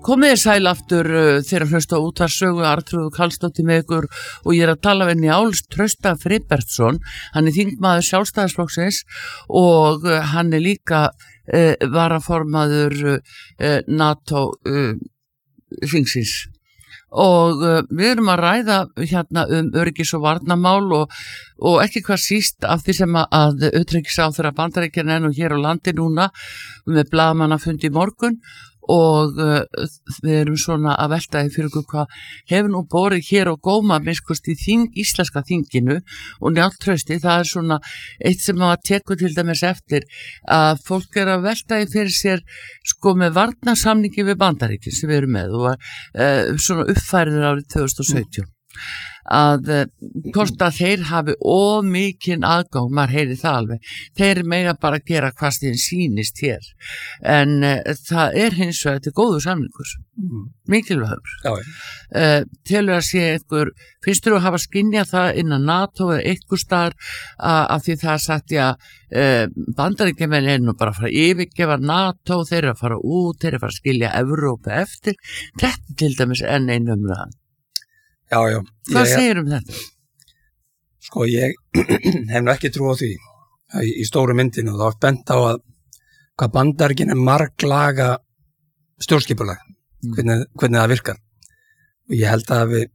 komið þið sæl aftur þegar hlusta á útvarpssögu Arnþrúður Karlsdóttir með ykkur og ég að tala við Njáls Trausta Friðbertsson, hann þingmaður Sjálfstæðisflokksins og hann líka varaformaður NATO þingsins. Og við erum að ræða hérna öryggis- og varnarmál og ekki hvað síst af því sem að utanríkisráðherra Bandaríkjanna er nú hér á landi núna með blaðamannafundi í morgun og við erum svona að velta því fyrir okkur hvað hefur nú borið hér og góma minnst í íslenska þinginu og Njáll Trausti, það er svona eitt sem maður tekur til dæmis eftir að fólk er að velta því fyrir sér sko með varnarsamningi við Bandaríkin sem við erum með og svona uppfærður árið 2017 að hvort að þeir hafi mikinn aðgang, maður heyri það alveg, þeir mega bara gera hvað þeim sýnist hér en það er hins vegar þetta góður samningur, mikilvægur. Telur að sé einhver, finnst þú að hafa skynjað það innan NATO eða einhver staðar af því það er sagt Bandaríkjamenn er nú bara að fara að yfirgefa NATO, þeir eru að fara út, þeir eru að fara að skilja Evrópu eftir, þetta til dæmis enn einu umræðan. Já. Hvað segir þetta? Sko, ég hef nú ekki trú á því í stóru myndinu og þá er bent á að hvað Bandaríkin er marglaga stjórnskipulag, hvernig það virkar. Og ég held að við